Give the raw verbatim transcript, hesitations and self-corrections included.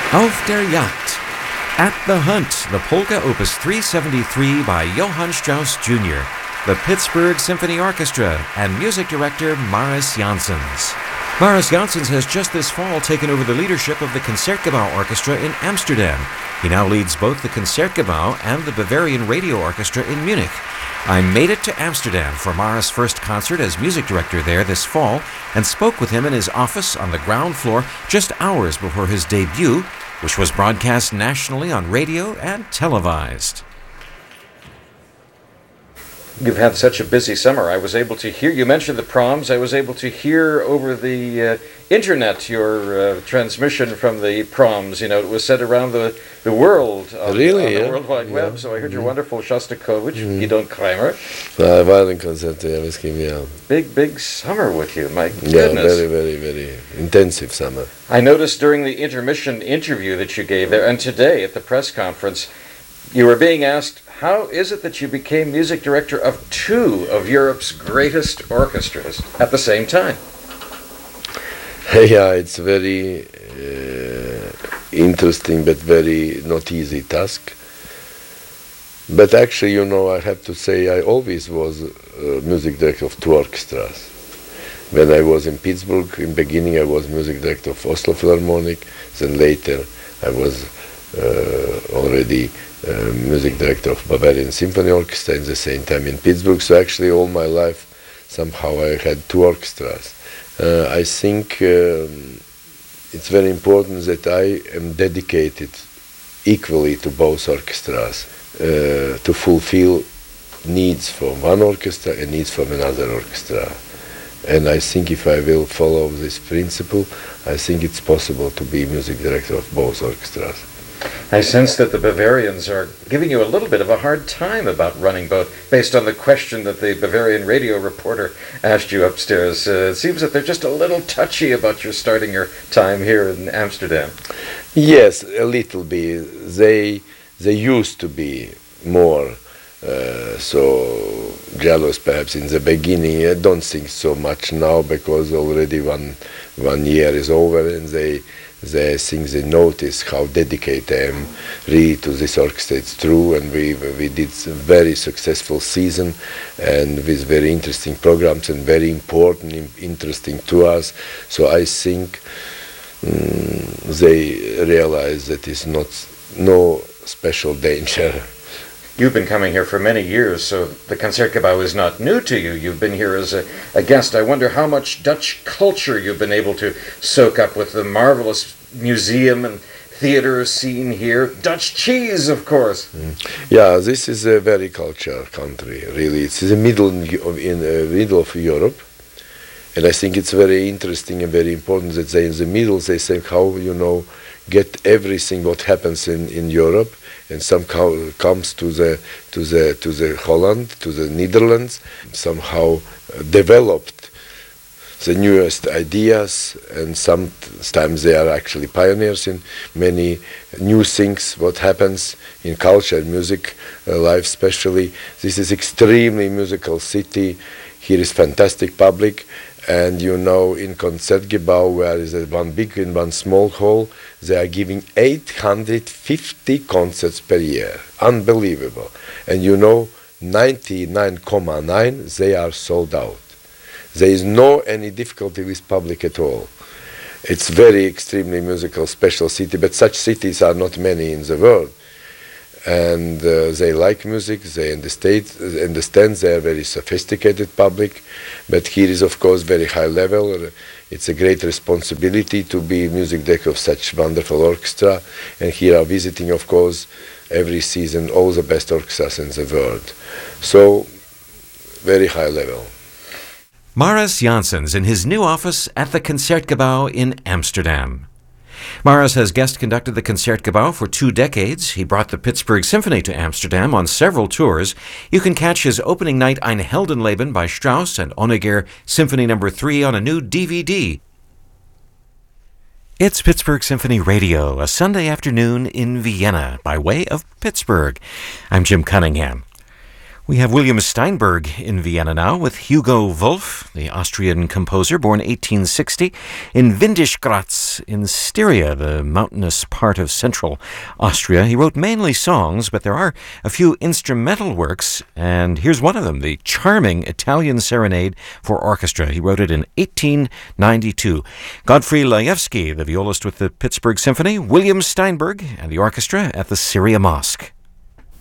Auf der Jagd. At the Hunt, the polka opus three seventy-three by Johann Strauss Junior, the Pittsburgh Symphony Orchestra, and music director Maris Janssens. Maris Janssens has just this fall taken over the leadership of the Concertgebouw Orchestra in Amsterdam. He now leads both the Concertgebouw and the Bavarian Radio Orchestra in Munich. I made it to Amsterdam for Maris' first concert as music director there this fall and spoke with him in his office on the ground floor just hours before his debut, which was broadcast nationally on radio and televised. You've had such a busy summer. I was able to hear, you mentioned the proms, I was able to hear over the uh, internet your uh, transmission from the proms. You know, it was sent around the, the world, on, really, on the yeah. World Wide Web, yeah. so I heard your mm. wonderful Shostakovich, mm. Gidon Kramer. Uh, violin concert, yeah, with him, yeah. Big, big summer with you, my yeah, goodness. very, very, very intensive summer. I noticed during the intermission interview that you gave there, and today at the press conference, you were being asked, how is it that you became music director of two of Europe's greatest orchestras at the same time? Yeah, it's very uh, interesting but very not easy task. But actually, you know, I have to say I always was uh, music director of two orchestras. When I was in Pittsburgh, in beginning I was music director of Oslo Philharmonic, then later I was uh, already Uh, music director of Bavarian Symphony Orchestra at the same time in Pittsburgh. So actually all my life somehow I had two orchestras. Uh, I think um, it's very important that I am dedicated equally to both orchestras uh, to fulfill needs from one orchestra and needs from another orchestra. And I think if I will follow this principle, I think it's possible to be music director of both orchestras. I sense that the Bavarians are giving you a little bit of a hard time about running both, based on the question that the Bavarian radio reporter asked you upstairs. Uh, it seems that they're just a little touchy about your starting your time here in Amsterdam. Yes, a little bit. They they used to be more uh, so jealous perhaps in the beginning. I don't think so much now because already one one year is over and they They think they notice how dedicated I am really to this orchestra. It's true, and we we did a very successful season, and with very interesting programs and very important, interesting to us. So I think um, they realize that it's not no special danger. You've been coming here for many years, so the Concertgebouw is not new to you. You've been here as a, a guest. I wonder how much Dutch culture you've been able to soak up with the marvelous museum and theater scene here. Dutch cheese, of course. Mm. Yeah, this is a very cultural country, really. It's in the middle of, in the middle of Europe. And I think it's very interesting and very important that they in the middle, they say how, you know, get everything what happens in, in Europe and somehow comes to the to the to the Holland, to the Netherlands, somehow uh, developed the newest ideas, and sometimes they are actually pioneers in many new things what happens in culture and music uh, life especially. This is extremely musical city. Here is fantastic public. And you know, in Concertgebouw, where is it one big and one small hall, they are giving eight hundred fifty concerts per year. Unbelievable. And you know, ninety-nine point nine they are sold out. There is no any difficulty with public at all. It's very extremely musical, special city, but such cities are not many in the world. And uh, they like music, they understand, understand, they are very sophisticated public, but here is of course very high level. It's a great responsibility to be music director of such wonderful orchestra, and here are visiting of course every season all the best orchestras in the world. So, very high level. Maris Janssens in his new office at the Concertgebouw in Amsterdam. Maris has guest conducted the Concertgebouw for two decades. He brought the Pittsburgh Symphony to Amsterdam on several tours. You can catch his opening night Ein Heldenleben by Strauss and Honegger Symphony Number three on a new D V D. It's Pittsburgh Symphony Radio, a Sunday afternoon in Vienna by way of Pittsburgh. I'm Jim Cunningham. We have William Steinberg in Vienna now with Hugo Wolf, the Austrian composer, born eighteen sixty in Windischgratz in Styria, the mountainous part of central Austria. He wrote mainly songs, but there are a few instrumental works, and here's one of them, the charming Italian Serenade for Orchestra. He wrote it in eighteen ninety-two. Godfrey Laevsky, the violist with the Pittsburgh Symphony, William Steinberg and the orchestra at the Syria Mosque.